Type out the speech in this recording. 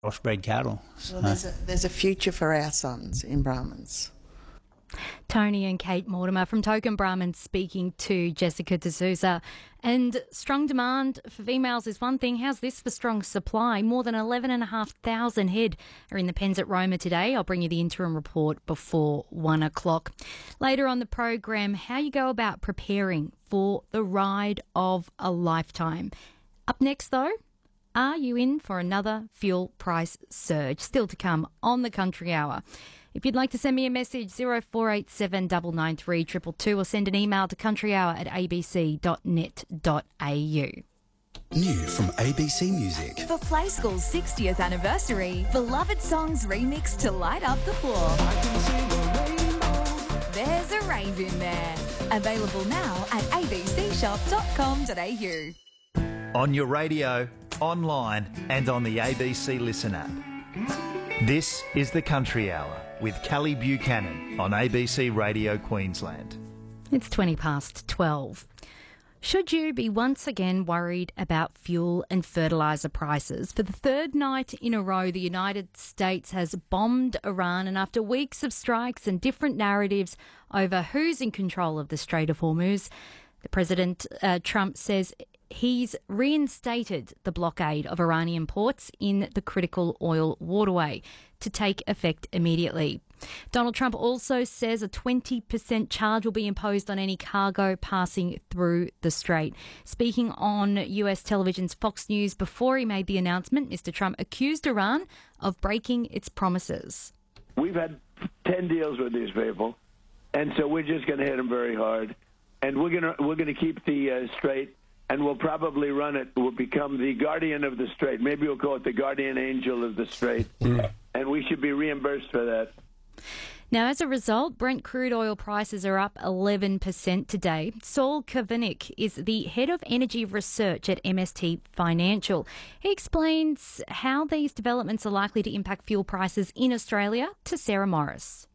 crossbred cattle. Well, there's a future for our sons in Brahmins. Tony and Kate Mortimer from Token Brahmins speaking to Jessica D'Souza. And strong demand for females is one thing. How's this for strong supply? More than 11,500 head are in the pens at Roma today. I'll bring you the interim report before 1 o'clock. Later on the program, how you go about preparing for the ride of a lifetime. Up next, though, are you in for another fuel price surge? Still to come on the Country Hour. If you'd like to send me a message, 0487 993 222 or send an email to countryhour@abc.net.au. New from ABC Music. For Play School's 60th anniversary, beloved songs remixed to light up the floor. There's a rave in there. Available now at abcshop.com.au. On your radio, online and on the ABC Listen app. This is the Country Hour with Callie Buchanan on ABC Radio Queensland. It's 20 past 12. Should you be once again worried about fuel and fertiliser prices? For the third night in a row, the United States has bombed Iran, and after weeks of strikes and different narratives over who's in control of the Strait of Hormuz, the President Trump says he's reinstated the blockade of Iranian ports in the critical oil waterway to take effect immediately. Donald Trump also says a 20% charge will be imposed on any cargo passing through the strait. Speaking on US television's Fox News before he made the announcement, Mr. Trump accused Iran of breaking its promises. We've had 10 deals with these people, and so we're just going to hit them very hard. And we're going to keep the strait, and we'll probably run it. We'll become the guardian of the strait. Maybe we'll call it the guardian angel of the strait. And we should be reimbursed for that. Now, as a result, Brent crude oil prices are up 11% today. Saul Kavanagh is the head of energy research at MST Financial. He explains how these developments are likely to impact fuel prices in Australia to Sarah Morris.